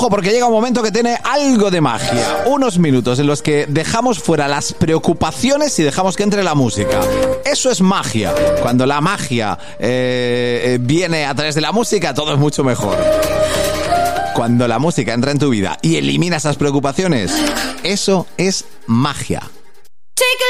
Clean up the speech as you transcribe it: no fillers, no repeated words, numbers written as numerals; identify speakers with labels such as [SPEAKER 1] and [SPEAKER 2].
[SPEAKER 1] Ojo, porque llega un momento que tiene algo de magia. Unos minutos en los que dejamos fuera las preocupaciones y dejamos que entre la música. Eso es magia. Cuando la magia viene a través de la música, todo es mucho mejor. Cuando la música entra en tu vida y elimina esas preocupaciones, eso es magia.